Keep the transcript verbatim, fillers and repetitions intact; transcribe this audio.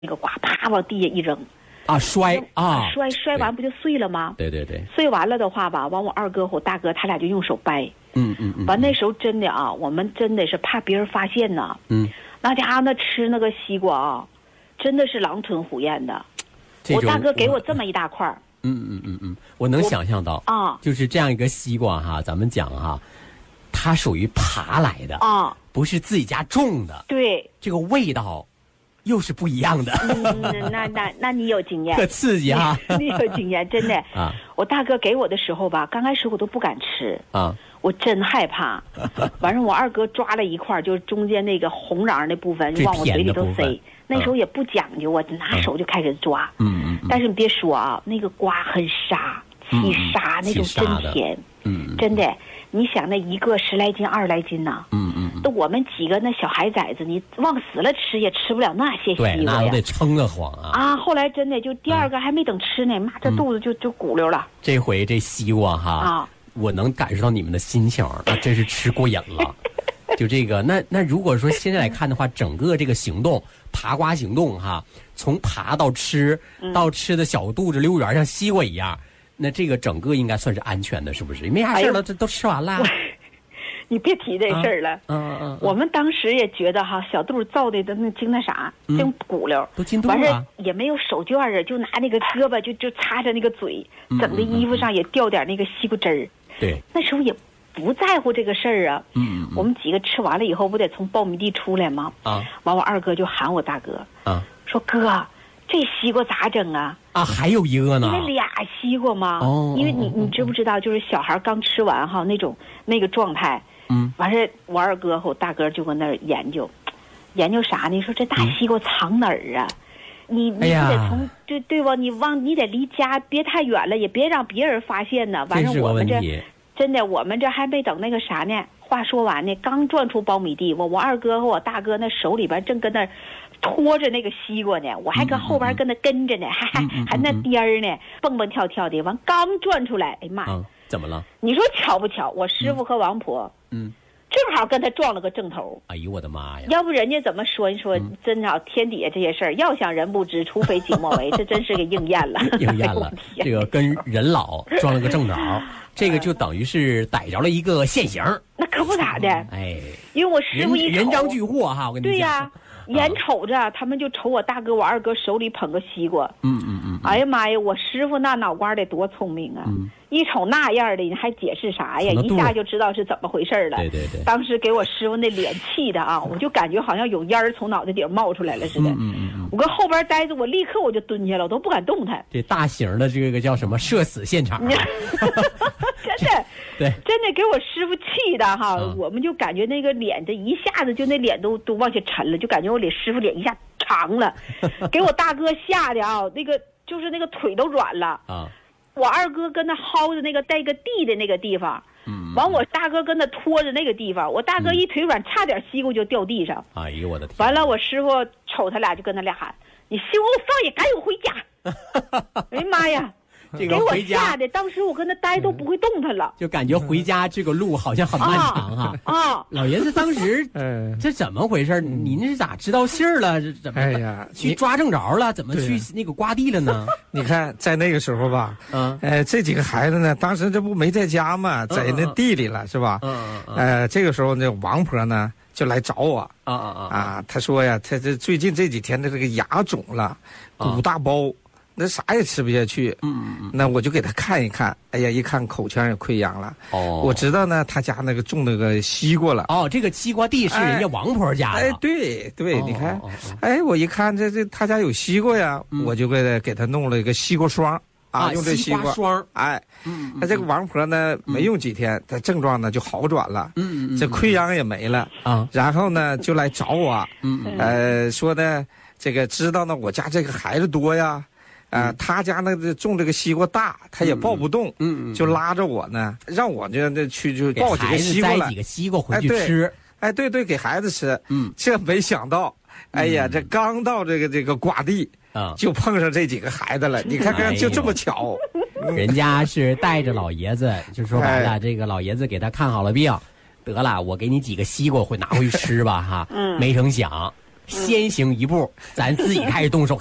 那个瓜啪往地下一扔， 啊摔啊摔摔完不就碎了吗？ 对对对， 碎完了的话吧，完我二哥和我大哥他俩就用手掰。 嗯嗯嗯。 完那时候真的啊，我们真的是怕别人发现呐。 嗯。 那家伙那吃那个西瓜啊，真的是狼吞虎咽的。我大哥给我这么一大块儿。 嗯嗯嗯嗯，我能想象到啊，就是这样一个西瓜哈，咱们讲哈，它属于爬来的啊，不是自己家种的。对，这个味道又是不一样的。 嗯，那那那你有经验， 特刺激哈！ 你有经验，真的啊。我大哥给我的时候吧，刚开始我都不敢吃啊，我真害怕。完了，我二哥抓了一块，就是中间那个红瓤的部分，往我嘴里头塞。那时候也不讲究，我拿手就开始抓。嗯嗯。但是你别说啊，那个瓜很沙，细沙那种真甜。嗯。真的，你想那一个十来斤、二十来斤呐。嗯嗯。那我们几个那小孩崽子，你往死了吃也吃不了那些西瓜呀。 对，那都得撑得慌啊。 啊，后来真的就第二个还没等吃呢，妈这肚子就就鼓溜了。 这回这西瓜哈啊，我能感受到你们的心情，那真是吃过瘾了。就这个，那那如果说现在来看的话，整个这个行动，爬瓜行动哈，从爬到吃，到吃的小肚子溜圆像西瓜一样，那这个整个应该算是安全的，是不是？没啥事了，这都吃完了。 你别提这事儿了。嗯嗯。我们当时也觉得哈，小肚造的都那精那啥，真鼓溜， 都进肚了。 完事也没有手绢啊，就拿那个胳膊就就擦着那个嘴，整的衣服上也掉点那个西瓜汁儿。 对。 那时候也不在乎这个事儿啊。嗯。我们几个吃完了以后，不得从苞米地出来吗？啊。完，我二哥就喊我大哥。啊。说哥，这西瓜咋整啊？ 啊，还有一个呢。 因为俩西瓜嘛。哦。因为你你知不知道，就是小孩刚吃完哈那种那个状态。嗯。完事，我二哥和我大哥就搁那儿研究，研究啥呢？说这大西瓜藏哪儿啊？嗯、你你得从对对吧？你往你得离家别太远了，也别让别人发现呢。完事我们这。真的，我们这还没等那个啥呢。话说完呢，刚转出苞米地，我我二哥和我大哥那手里边正跟那拖着那个西瓜呢，我还搁后边跟那跟着呢，还还还那颠儿呢，蹦蹦跳跳的。完刚转出来，哎妈呀、 嗯，怎么了？ 你说巧不巧？我师傅和王婆，嗯，正好跟他撞了个正头。 哎呦我的妈呀！ 要不人家怎么说？你说真好，天底下这些事儿，要想人不知，除非己莫为，这真是个应验了。 应验了，这个跟人老撞了个正着。这个就等于是逮着了一个现行， 那可不咋的。哎，因为我师傅一人人赃俱获哈，我跟你讲。 对呀、啊，眼瞅着他们就瞅我大哥、我二哥手里捧个西瓜。嗯嗯嗯。哎呀妈呀，我师傅那脑瓜得多聪明啊！嗯、一瞅那样的，你还解释啥呀？一下就知道是怎么回事了。 对对对。 当时给我师傅那脸气的啊，我就感觉好像有烟儿从脑袋顶冒出来了似的。嗯嗯嗯。我搁后边待着，我立刻我就蹲下了，我都不敢动弹。 这大型的这个叫什么社死现场？ 真的， 对， 真的给我师傅气的哈、嗯，我们就感觉那个脸这一下子就那脸都都往下沉了，就感觉我脸师傅脸一下长了，给我大哥吓的啊，那个就是那个腿都软了啊。我二哥跟那薅着那个带个地的那个地方，嗯，完我大哥跟那拖着那个地方，我大哥一腿软，差点西瓜就掉地上。 哎呦我的天！ 完了，我师傅瞅他俩就跟他俩喊：“你西瓜给我放下，赶紧回家！”哎呀妈呀！ 这个回家给我吓的，当时我跟他待都不会动弹了， 就感觉回家这个路好像很漫长哈。啊，啊老爷子当时，嗯，这怎么回事？你那是咋知道信儿了？怎么？哎呀，去抓正着了？怎么去那个瓜地了呢？ 你看，在那个时候吧，嗯，呃，这几个孩子呢，当时这不没在家嘛，在那地里了，是吧？嗯嗯。呃，这个时候呢，王婆呢就来找我，啊啊啊！啊，他说呀，他这最近这几天的这个牙肿了，鼓大包。那啥也吃不下去，嗯嗯，那我就给他看一看，哎呀，一看口腔也溃疡了，哦，我知道呢，他家那个种那个西瓜了， 哦，这个西瓜地是人家王婆家的， 哎，对对，哦、你看，哦哦、哎，我一看这这他家有西瓜呀，嗯、我就给他给他弄了一个西瓜霜啊， 啊用这西瓜霜， 哎，嗯，他这个王婆呢、嗯、没用几天，他症状呢就好转了，嗯嗯，这溃疡也没了啊，然后呢就来找我，嗯呃说呢这个知道呢我家这个孩子多呀。啊、呃，他家那个种这个西瓜大，他也抱不动，嗯嗯，就拉着我呢，让我就那去就抱几个西瓜来， 摘几个西瓜回去吃， 哎，哎对对，给孩子吃，嗯，这没想到，哎呀，这刚到这个这个瓜地啊，就碰上这几个孩子了，你看看，就这么巧， 人家是带着老爷子，就说白了，这个老爷子给他看好了病，得了，我给你几个西瓜，会拿回去吃吧，哈，嗯，没成想。 先行一步，咱自己开始动手。